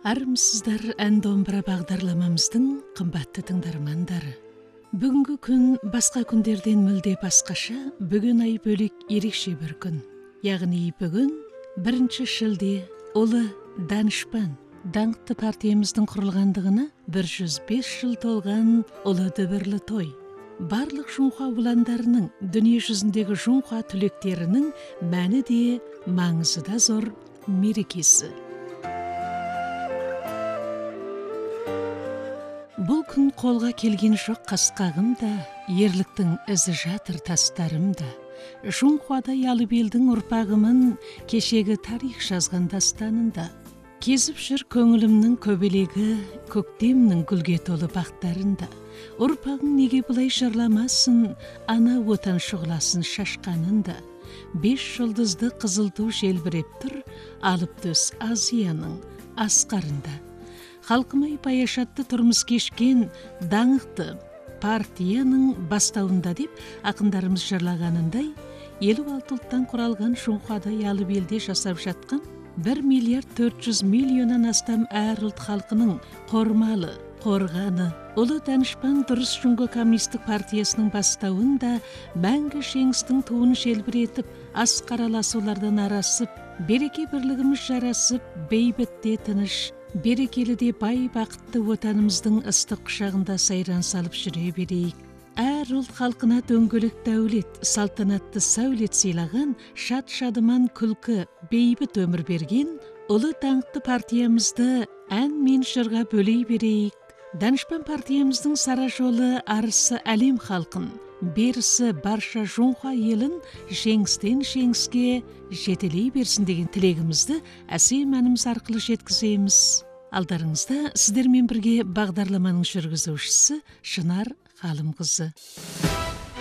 Армысыздар ән домбыра бағдарламамыздың қымбатты тыңдармандары. Бүгінгі күн басқа күндерден мүлде басқаша, бүгін ай бөлек ерекше бір күн. Яғни бүгін 1 шілде ұлы Данышпан даңқты партиямыздың құрылғандығына 105 жыл толған ұлы дүбірлі той. Барлық Жоңқа бұландарының, дүние жүзіндегі Жоңқа түлектерінің мәні де маңызы да зор мерекесі. Бұл күн қолға келген жоқ қасқағым да, ерліктің ізі жатыр тастарым да. Жоңқада ялып елдің ұрпағымын, кешегі тарих жазған дастанында. Кезіп жүр көңілімнің көбелегі, көктемнің гүлге толы бақтарында. Ұрпағың неге бұлай жырламасын, ана отан шұғыласын шашқанында. 5 жұлдызды қызыл ту желбіреп тұр, алып төс Азияның асқарында. Халқымай паяшатты тұрмыс кешкен даңқты партияның бастауында деп ақындарымыз жырлағанындай, 56 ұлттан құралған Жоңқада ялып елде жасап жатқан 1 миллиард 400 миллионнан астам әр ұлт халқының қормалы, қорғаны, ұлы Данышпан дұрыс Жоңқа коммунистік партиясының бастауында мәңгі жеңістің туын желбіретіп, асқараласулардан арасып, береке бірлігіміз жарасып, бейбітте тыныш, берекеліде бай бақытты отанымыздың ыстық құшағында сайран салып жүре берейік. Әр ұлт халқына дөңгелек дәулет, салтанатты сәулет сыйлаған, шат-шадыман күлкі, бейбіт өмір берген ұлы даңқты партиямызды ән мен жырға бөлей берейік. Данышпан партиямыздың сара жолы арысы әлем халқын, берісі барша Жоңқа елін жеңістен жеңіске жетелей берсін деген тілегімізді әсем әніміз арқылы жеткіземіз. Алдарыңызда сіздермен бірге бағдарламаның жүргізушісі Шынар Ғалымқызы.